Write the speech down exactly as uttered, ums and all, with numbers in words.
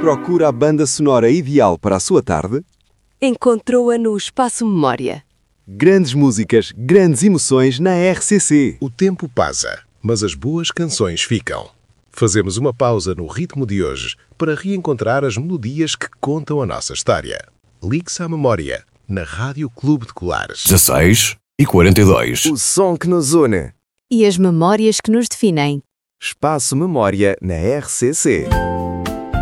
Procura a banda sonora ideal para a sua tarde? Encontrou-a no Espaço Memória. Grandes músicas, grandes emoções na R C C. O tempo passa, mas as boas canções ficam. Fazemos uma pausa no ritmo de hoje para reencontrar as melodias que contam a nossa história. Ligue-se à memória, na Rádio Clube de Colares. dezasseis e quarenta e dois. O som que nos une. E as memórias que nos definem. Espaço Memória na R C C.